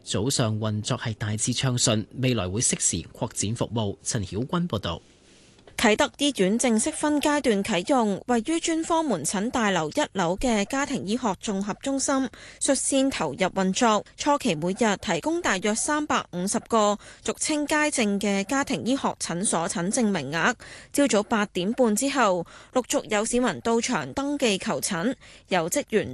早上運作係大致暢順，未來會適時擴展服務。陳曉君報導。 啟德醫院正式分階段啟用，位於專科門診大樓1樓嘅家庭醫學綜合中心率先投入運作，初期每日提供大約350個俗稱街症嘅家庭醫學診所診症名額。朝早8點半之後，陸續有市民到場登記求診，有職員